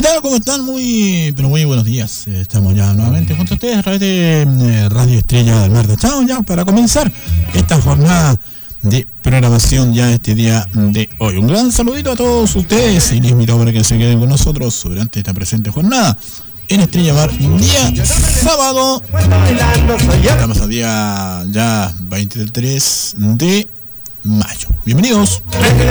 tal? ¿Cómo están? Pero muy buenos días. Estamos ya nuevamente junto a ustedes a través de Radio Estrella del Mar de Chao, ya para comenzar esta jornada de programación ya este día de hoy. Un gran saludito a todos ustedes y les invito para que se queden con nosotros durante esta presente jornada en Estrella Mar, día sábado. Estamos a día ya 23 de mayo. Bienvenidos.